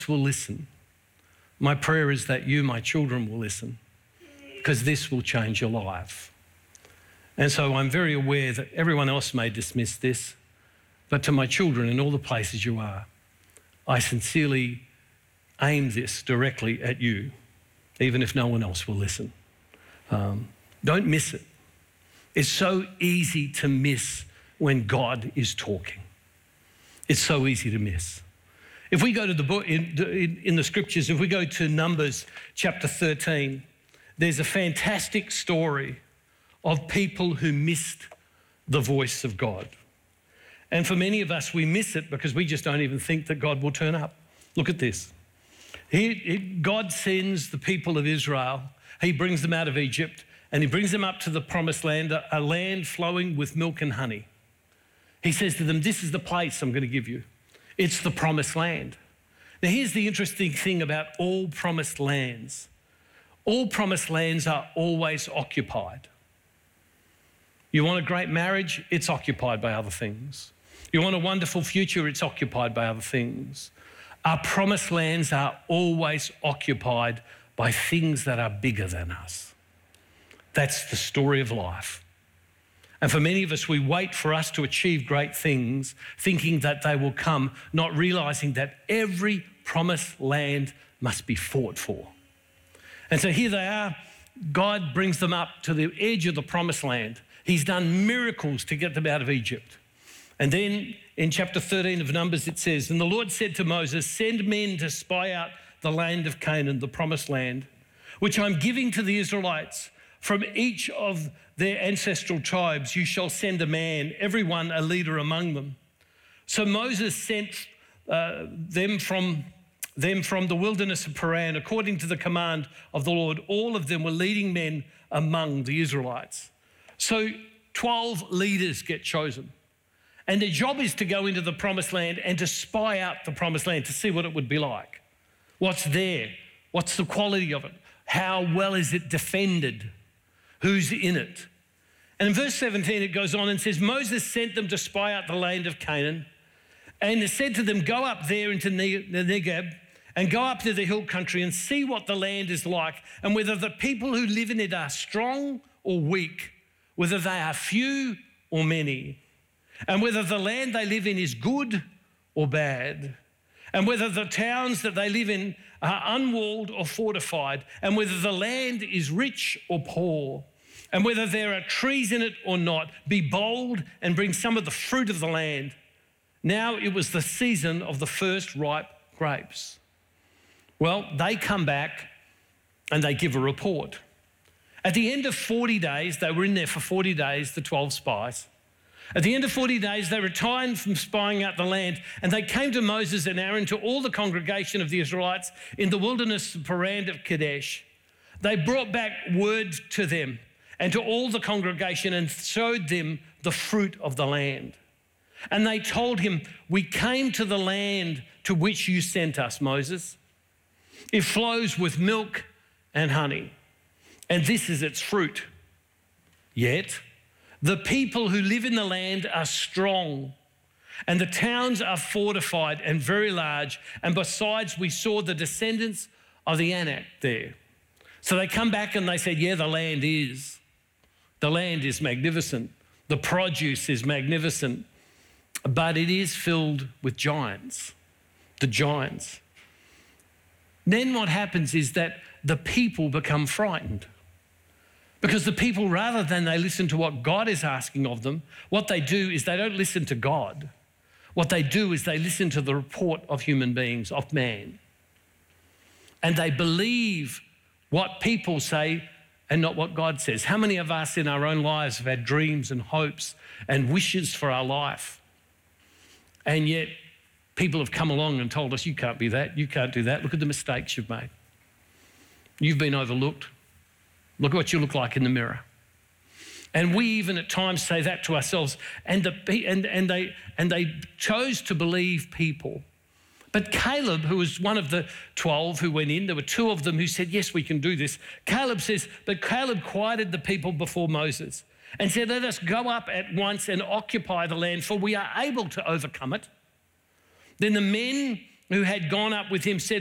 will listen. My prayer is that you, my children, will listen, because this will change your life. And so I'm very aware that everyone else may dismiss this, but to my children in all the places you are, I sincerely aim this directly at you, even if no one else will listen. Don't miss it. It's so easy to miss when God is talking. It's so easy to miss. If we go to the book, in the scriptures, if we go to Numbers chapter 13, there's a fantastic story of people who missed the voice of God. And for many of us, we miss it because we just don't even think that God will turn up. Look at this. God sends the people of Israel. He brings them out of Egypt and he brings them up to the promised land, a land flowing with milk and honey. He says to them, this is the place I'm going to give you. It's the promised land. Now, here's the interesting thing about all promised lands. All promised lands are always occupied. You want a great marriage? It's occupied by other things. You want a wonderful future? It's occupied by other things. Our promised lands are always occupied by things that are bigger than us. That's the story of life. And for many of us, we wait for us to achieve great things, thinking that they will come, not realising that every promised land must be fought for. And so here they are. God brings them up to the edge of the promised land. He's done miracles to get them out of Egypt. And then in chapter 13 of Numbers, it says, and the Lord said to Moses, send men to spy out the land of Canaan, the promised land, which I'm giving to the Israelites. From each of their ancestral tribes, you shall send a man, everyone a leader among them. So Moses sent them from the wilderness of Paran, according to the command of the Lord. All of them were leading men among the Israelites. So 12 leaders get chosen. And their job is to go into the promised land and to spy out the promised land, to see what it would be like. What's there? What's the quality of it? How well is it defended? Who's in it? And in verse 17, it goes on and says, Moses sent them to spy out the land of Canaan and said to them, go up there into the Negeb and go up to the hill country and see what the land is like and whether the people who live in it are strong or weak, whether they are few or many, and whether the land they live in is good or bad, and whether the towns that they live in are unwalled or fortified, and whether the land is rich or poor, and whether there are trees in it or not. Be bold and bring some of the fruit of the land. Now it was the season of the first ripe grapes. Well, they come back and they give a report. At the end of 40 days, they were in there for 40 days, the 12 spies. At the end of 40 days, they retired from spying out the land, and they came to Moses and Aaron, to all the congregation of the Israelites in the wilderness of Paran of Kadesh. They brought back word to them and to all the congregation and showed them the fruit of the land. And they told him, we came to the land to which you sent us, Moses. It flows with milk and honey, and this is its fruit. Yet the people who live in the land are strong, and the towns are fortified and very large. And besides, we saw the descendants of the Anak there. So they come back and they said, yeah, the land is magnificent. The produce is magnificent, but it is filled with giants, the giants. Then what happens is that the people become frightened. Because the people, rather than they listen to what God is asking of them, what they do is they don't listen to God. What they do is they listen to the report of human beings, of man. And they believe what people say and not what God says. How many of us in our own lives have had dreams and hopes and wishes for our life? And yet people have come along and told us, you can't be that, you can't do that. Look at the mistakes you've made. You've been overlooked. Look at what you look like in the mirror. And we even at times say that to ourselves. And they chose to believe people. But Caleb, who was one of the 12 who went in, there were 2 of them who said, yes, we can do this. Caleb says, but Caleb quieted the people before Moses and said, let us go up at once and occupy the land, for we are able to overcome it. Then the men who had gone up with him said,